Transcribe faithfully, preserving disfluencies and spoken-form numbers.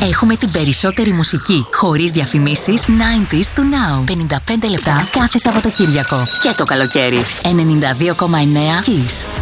Έχουμε την περισσότερη μουσική, χωρίς διαφημίσεις, ενενήντα του Now. πενήντα πέντε λεπτά κάθε Σαββατοκύριακο. Και το καλοκαίρι. ενενήντα δύο κόμμα εννέα Kiss.